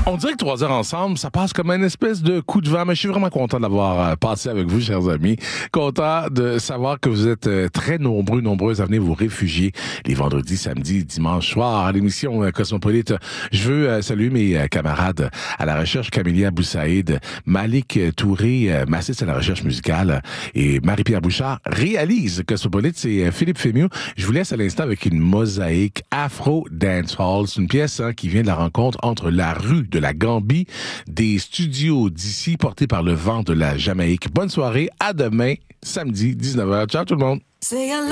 On dirait que 3 heures ensemble, ça passe comme une espèce de coup de vent, mais je suis vraiment content d'avoir passé avec vous, chers amis. Content de savoir que vous êtes très nombreuses à venir vous réfugier les vendredis, samedis, dimanches soirs à l'émission Cosmopolite. Je veux saluer mes camarades à la recherche, Camélia Boussaïd, Malik Touré, m'assiste à la recherche musicale, et Marie-Pierre Bouchard réalise Cosmopolite. C'est Philippe Fémieux. Je vous laisse à l'instant avec une mosaïque Afro Dancehall. C'est une pièce qui vient de la rencontre entre la rue de la Gambie, des studios d'ici, portés par le vent de la Jamaïque. Bonne soirée, à demain, samedi, 19h. Ciao tout le monde!